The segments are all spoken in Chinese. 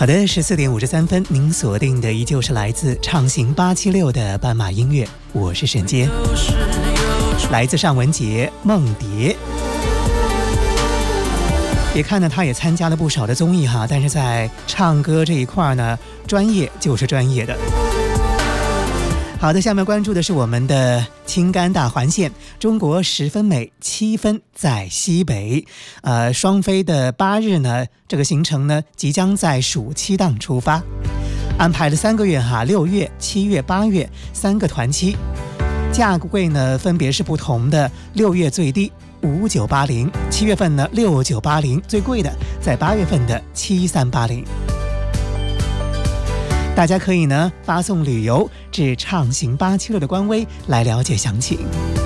好的，14:53，您锁定的依旧是来自畅行876的斑马音乐，我是沈杰，来自尚雯婕、梦蝶。别看呢，他也参加了不少的综艺哈，但是在唱歌这一块呢，专业就是专业的。好的，下面关注的是我们的青甘大环线，中国10分美，7分在西北。双飞的8日呢，这个行程呢即将在暑期档出发，安排了3个月哈，6月、7月、8月3个团期，价贵呢分别是不同的，6月最低5980，7月份呢6980，最贵的在8月份的7380。大家可以呢发送旅游至畅行876的官微来了解详情。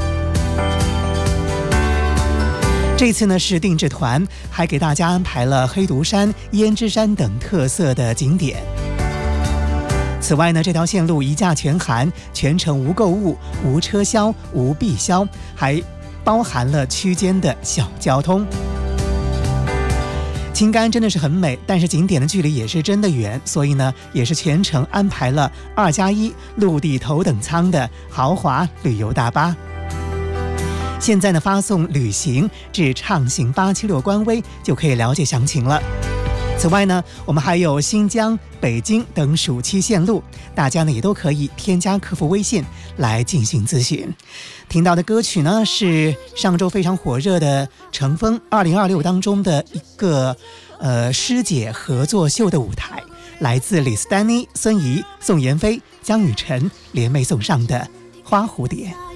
这次呢是定制团，还给大家安排了黑独山、胭脂山等特色的景点。此外呢，这条线路一价全含，全程无购物、无车销、无必销，还包含了区间的小交通。青甘真的是很美，但是景点的距离也是真的远，所以呢也是全程安排了2+1陆地头等舱的豪华旅游大巴。现在呢发送旅行至畅行876官微就可以了解详情了。此外呢，我们还有新疆、北京等暑期线路，大家呢也都可以添加客服微信来进行咨询。听到的歌曲呢是上周非常火热的乘风2026当中的一个师姐合作秀的舞台，来自李斯丹妮、孙怡、宋妍霏、江雨晨联袂送上的花蝴蝶。